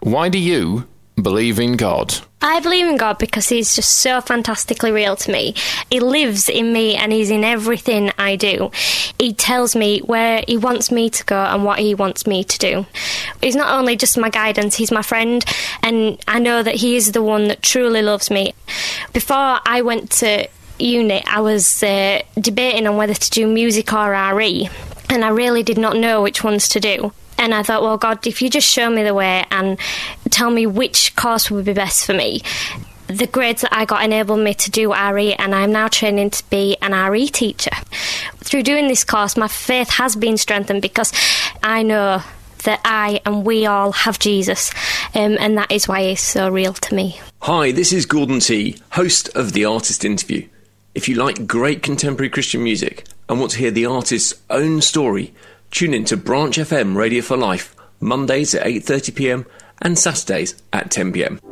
Why do you believe in God? I believe in God because he's just so fantastically real to me. He lives in me and he's in everything I do. He tells me where he wants me to go and what he wants me to do. He's not only just my guidance, he's my friend, and I know that he is the one that truly loves me. Before I went to uni, I was debating on whether to do music or RE, and I really did not know which ones to do. And I thought, well, God, if you just show me the way and tell me which course would be best for me. The grades that I got enabled me to do RE, and I'm now training to be an RE teacher. Through doing this course, my faith has been strengthened because I know that I and we all have Jesus, and that is why he's so real to me. Hi, this is Gordon T, host of The Artist Interview. If you like great contemporary Christian music and want to hear the artist's own story, tune in to Branch FM Radio for Life, Mondays at 8:30pm and Saturdays at 10pm.